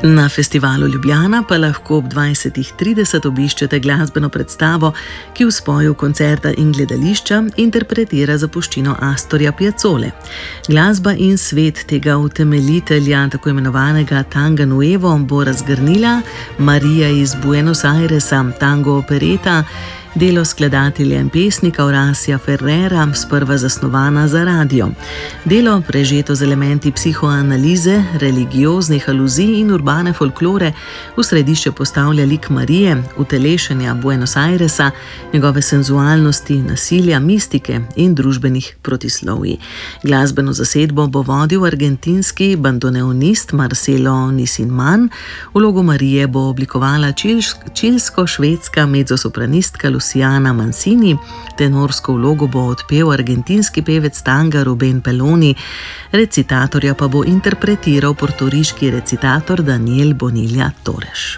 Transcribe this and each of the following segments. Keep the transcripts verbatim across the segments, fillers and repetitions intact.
Na festivalu Ljubljana pa lahko ob dvajsetih trideset obiščete glasbeno predstavo, ki v spoju koncerta in gledališča interpretira zapuščino Astorja Piazzole. Glasba in svet tega utemeljitelja, tako imenovanega Tanga Nuevo, bo razgrnila Marija iz Buenos Airesa, tango opereta, delo skladatelja in pesnika Horacía Ferrera, sprva zasnovana za radio. Delo, prežeto z elementi psihoanalize, religioznih aluzij in urbane folklore, v središče postavlja lik Marije, utelešenja Buenos Airesa, njegove senzualnosti, nasilja, mistike in družbenih protislovij. Glasbeno zasedbo bo vodil argentinski bandoneonist Marcelo Nisinman, vlogo Marije bo oblikovala čilsko-švedska mezzosopranistka Luciana Mancini, tenorsko vlogo bo odpel argentinski pevec tanga Rubén Peloni, recitatorja pa bo interpretiral portoriški recitator Daniel Bonilla Torres.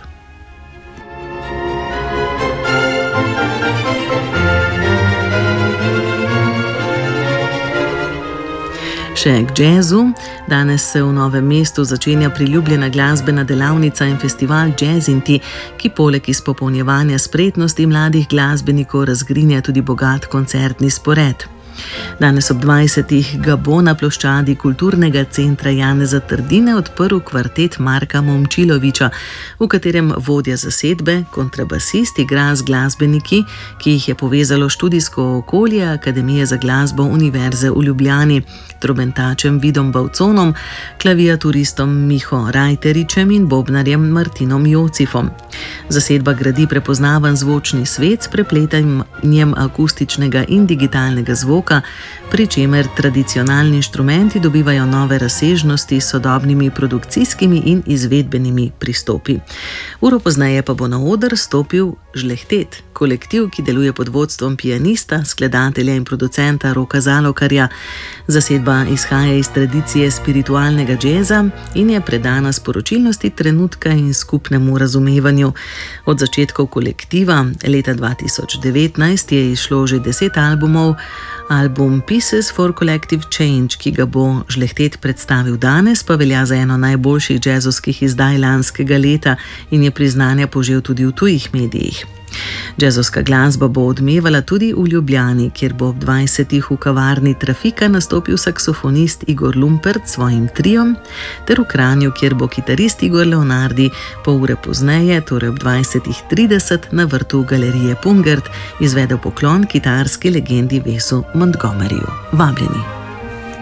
Še k džezu. Danes se v Novem mestu začenja priljubljena glasbena delavnica in festival Jazzinti, ki poleg izpopolnjevanja spretnosti mladih glasbenikov razgrinja tudi bogat koncertni spored. Danes ob dvajsetih ga bo na ploščadi Kulturnega centra Janeza Trdine odprl kvartet Marka Momčilovića, v katerem vodja zasedbe, kontrabasist, igra z glasbeniki, ki jih je povezalo študijsko okolje Akademije za glasbo Univerze v Ljubljani, trobentačem Vidom Bavconom, klaviaturistom Miho Rajteričem in bobnarjem Martinom Jocifom. Zasedba gradi prepoznaven zvočni svet s prepletanjem akustičnega in digitalnega zvoka, pri čemer tradicionalni inštrumenti dobivajo nove razsežnosti s sodobnimi produkcijskimi in izvedbenimi pristopi. Uro pozneje pa bo na oder stopil Žlehtet, kolektiv, ki deluje pod vodstvom pianista, skladatelja in producenta Roka Zalokarja. Zasedba izhaja iz tradicije spiritualnega džeza in je predana sporočilnosti trenutka in skupnemu razumevanju. Od začetkov kolektiva leta dva tisoč devetnajst je izšlo že deset albumov. Album Pieces for Collective Change, ki ga bo Žlehtet predstavil danes, pa velja za eno najboljših džezovskih izdaj lanskega leta in je priznanja požel tudi v tujih medijih. Džezovska glasba bo odmevala tudi v Ljubljani, kjer bo ob dvajsetih v kavarni Trafika nastopil saksofonist Igor Lumpert s svojim triom, ter v Kranju, kjer bo kitarist Igor Leonardi pol ure pozneje, torej ob dvajsetih trideset, na vrtu Galerije Pungert izvedel poklon kitarski legendi Vesu Montgomeryju. Vabljeni!